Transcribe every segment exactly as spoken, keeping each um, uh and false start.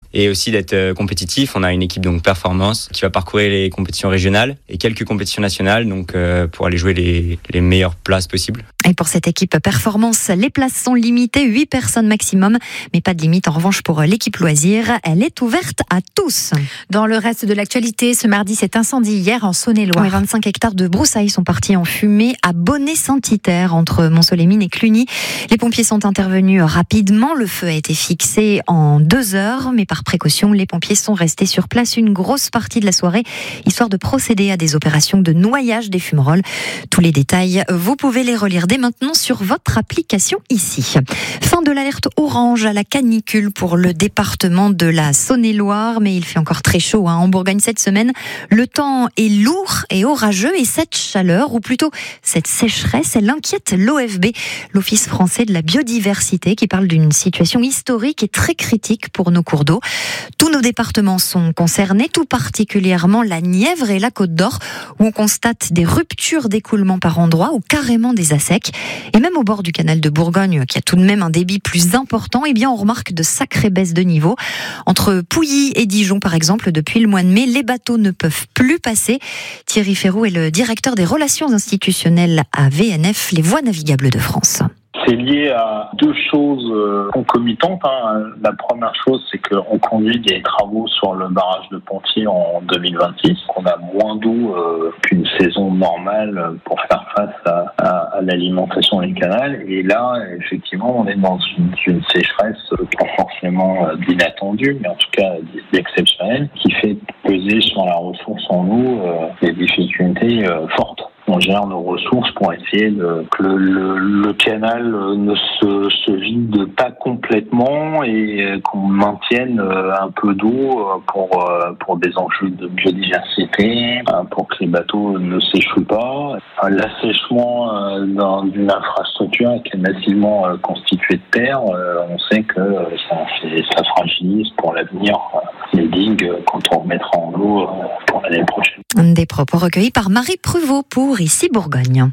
et aussi d'être euh, compétitif. On a une équipe donc performance qui va parcourir les compétitions régionales et quelques compétitions nationales donc euh, pour aller jouer les, les meilleures places possibles. Et pour cette équipe performance, les places sont limitées, huit personnes maximum, mais pas de limite en revanche pour l'équipe loisir. Elle est ouverte à tous. Dans le reste de l'actualité, ce mardi, cet incendie hier en Saône-et-Loire. Oui, vingt-cinq hectares de broussailles sont partis en fumée à Bonnet-Saint-Iter, entre Mont-Soleil-Mines et Cluny. Les pompiers sont intervenus rapidement. Le feu a été fixé en deux heures, mais par précaution, les pompiers sont restés sur place une grosse partie de la soirée, histoire de procéder à des opérations de noyage des fumerolles. Tous les détails, vous pouvez les relire dès maintenant sur votre application ici. Fin de l'alerte orange à la canicule pour le département de la Saône-et-Loire, mais il fait encore très chaud hein, en Bourgogne cette semaine. Le temps est lourd et orageux et cette chaleur, ou plutôt cette sécheresse, elle inquiète l'O F B, l'Office français de la biodiversité, qui parle d'une situation historique et très critique pour nos cours d'eau. Tous nos départements sont concernés, tout particulièrement la Nièvre et la Côte d'Or, où on constate des ruptures d'écoulement par endroits ou carrément des à sec. Et même au bord du canal de Bourgogne, qui a tout de même un débit plus important, eh bien on remarque de sacrées baisses de niveau. Entre Pouilly et Dijon, par exemple, depuis le mois de mai, les bateaux ne peuvent plus passer. Thierry Ferroux est le directeur des relations institutionnelles à V N F, les Voies navigables de France. C'est lié à deux choses concomitantes. Hein. La première chose, c'est qu'on conduit des travaux sur le barrage de Pontier en deux mille vingt-six. On a moins d'eau euh, qu'une saison normale pour faire face à, à, à l'alimentation des canals. Et là, effectivement, on est dans une, une sécheresse pas forcément d'inattendue, mais en tout cas d'exceptionnelle, qui fait peser sur la ressource en eau euh, des difficultés euh, fortes. On gère nos ressources pour essayer de, que le, le, le canal ne se, se vide pas complètement et qu'on maintienne un peu d'eau pour, pour des enjeux de biodiversité, pour que les bateaux ne s'échouent pas. L'assèchement d'une infrastructure qui est massivement constituée de terre, on sait que ça, fait, ça fragilise pour l'avenir les digues quand on remettra en eau pour l'année prochaine. Des propos recueillis par Marie Pruvot pour Ici Bourgogne.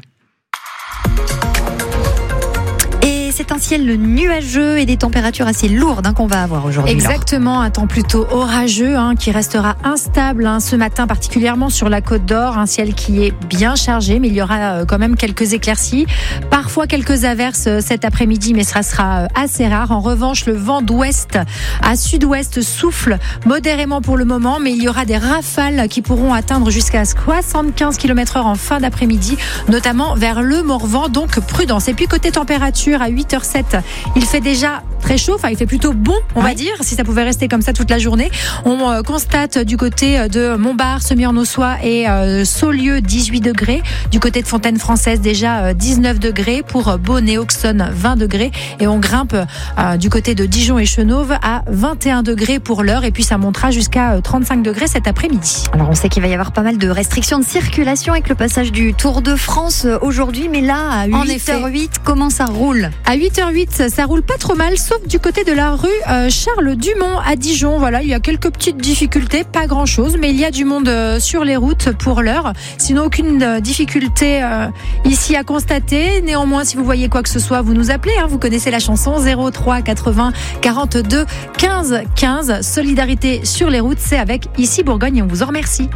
C'est un ciel nuageux et des températures assez lourdes hein, qu'on va avoir aujourd'hui. Exactement, un temps plutôt orageux hein, qui restera instable hein, ce matin, particulièrement sur la Côte d'Or. Un ciel qui est bien chargé, mais il y aura euh, quand même quelques éclaircies. Parfois quelques averses euh, cet après-midi, mais ça sera euh, assez rare. En revanche, le vent d'ouest à sud-ouest souffle modérément pour le moment, mais il y aura des rafales qui pourront atteindre jusqu'à soixante-quinze kilomètres heure en fin d'après-midi, notamment vers le Morvan, donc prudence. Et puis côté température, à huit heures sept, il fait déjà très chaud, enfin il fait plutôt bon on ouais. va dire, si ça pouvait rester comme ça toute la journée. On euh, constate du côté de Montbard, Semur-en-Auxois et euh, Saulieu dix-huit degrés, du côté de Fontaine-Française déjà euh, dix-neuf degrés, pour Beaune et Auxonne vingt degrés, et on grimpe euh, du côté de Dijon et Chenauve à vingt et un degrés pour l'heure, et puis ça montera jusqu'à euh, trente-cinq degrés cet après-midi. Alors on sait qu'il va y avoir pas mal de restrictions de circulation avec le passage du Tour de France aujourd'hui, mais là à huit heures huit, comment ça roule ? À huit heures huit, ça roule pas trop mal, sauf du côté de la rue euh, Charles Dumont à Dijon. Voilà, il y a quelques petites difficultés, pas grand chose, mais il y a du monde euh, sur les routes pour l'heure. Sinon, aucune euh, difficulté euh, ici à constater. Néanmoins, si vous voyez quoi que ce soit, vous nous appelez. Hein, vous connaissez la chanson zéro trois quatre-vingts quarante-deux quinze quinze. Solidarité sur les routes, c'est avec Ici Bourgogne et on vous en remercie.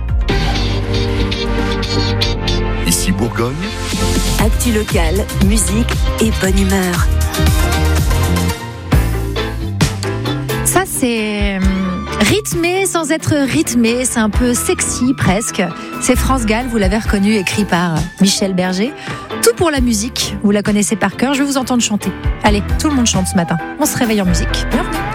Ici Bourgogne. Actu locale, musique et bonne humeur. Ça, c'est rythmé sans être rythmé. C'est un peu sexy presque. C'est France Gall, vous l'avez reconnu, écrit par Michel Berger. Tout pour la musique, vous la connaissez par cœur. Je vais vous entendre chanter. Allez, tout le monde chante ce matin. On se réveille en musique. Bienvenue.